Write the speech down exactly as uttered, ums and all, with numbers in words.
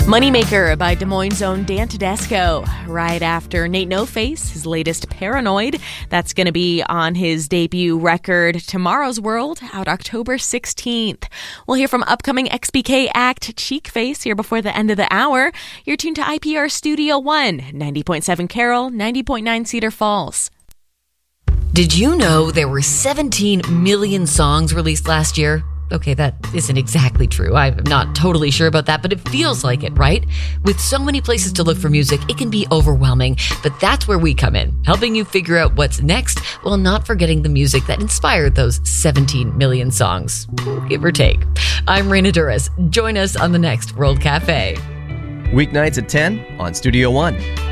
Moneymaker by Des Moines' own Dan Tedesco. Right after Nate No Face, his latest Paranoid. That's going to be on his debut record Tomorrow's World, out October sixteenth. We'll hear from upcoming X B K act Cheek Face here before the end of the hour. You're tuned to I P R Studio One, ninety point seven Carroll, ninety point nine Cedar Falls. Did you know there were seventeen million songs released last year? Okay, that isn't exactly true. I'm not totally sure about that, but it feels like it, right? With so many places to look for music, it can be overwhelming, but that's where we come in, helping you figure out what's next while not forgetting the music that inspired those seventeen million songs, give or take. I'm Raina Duras. Join us on the next World Cafe. Weeknights at ten on Studio One.